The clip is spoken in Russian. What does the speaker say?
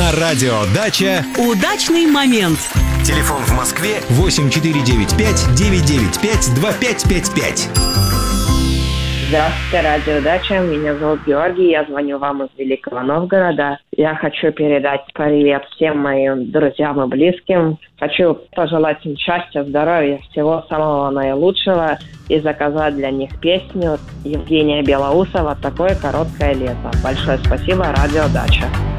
На радио «Дача» удачный момент. Телефон в Москве 8495-995-2555. Здравствуйте, радио «Дача». Меня зовут Георгий, я звоню вам из Великого Новгорода. Я хочу передать привет всем моим друзьям и близким. Хочу пожелать им счастья, здоровья, всего самого наилучшего и заказать для них песню Евгения Белоусова «Такое короткое лето». Большое спасибо, радио «Дача».